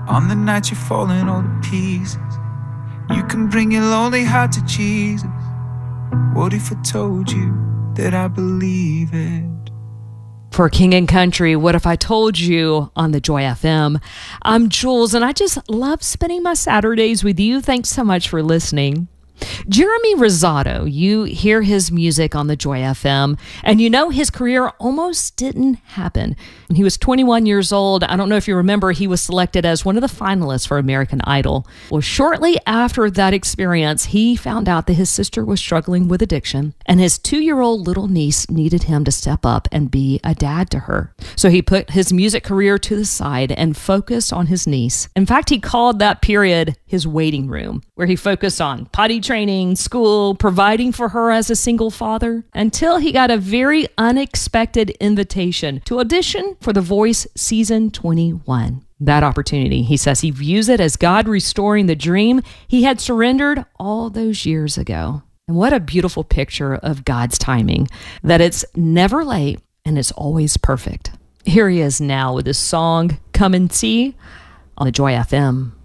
On the night you're falling all to pieces, you can bring your lonely heart to Jesus. What if I told you that I believe it? For King and Country, What If I Told You on the Joy FM. I'm Jules, and I just love spending my Saturdays with you. Thanks so much for listening. Jeremy Rosado, you hear his music on the Joy FM, and you know his career almost didn't happen. When he was 21 years old, I don't know if you remember, he was selected as one of the finalists for American Idol. Well, shortly after that experience, he found out that his sister was struggling with addiction, and his 2-year-old little niece needed him to step up and be a dad to her. So he put his music career to the side and focused on his niece. In fact, he called that period his waiting room, where he focused on potty training, school, providing for her as a single father, until he got a very unexpected invitation to audition for The Voice Season 21. That opportunity, he says he views it as God restoring the dream he had surrendered all those years ago. And what a beautiful picture of God's timing, that it's never late and it's always perfect. Here he is now with his song, Come and See, on the Joy FM.